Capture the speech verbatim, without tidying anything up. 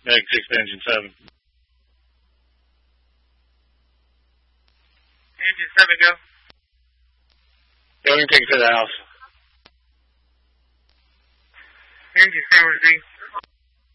Mag six to engine seven. Engine seven, go. Yeah, we can take it to the house. Engine seven, Z.